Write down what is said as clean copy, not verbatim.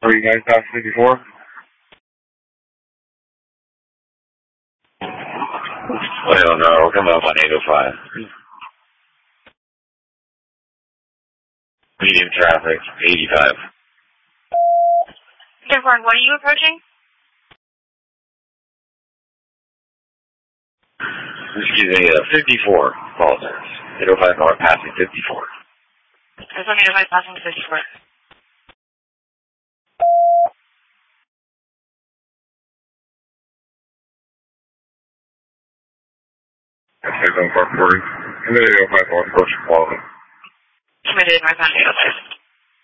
Are you guys past 54? I don't know. We're coming up on 805. Medium traffic, 85. Therefore, what are you approaching? Excuse me, 54. Apologize. 805 north, passing 54. There's only 805 passing 54. That's 805 40. Committed 805 north, approach quality. Committed northbound 805.